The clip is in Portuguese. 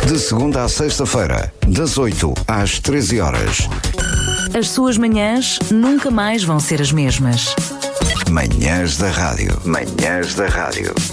De segunda à sexta-feira, das 8 às 13 horas. As suas manhãs nunca mais vão ser as mesmas. Manhãs da Rádio. Manhãs da Rádio.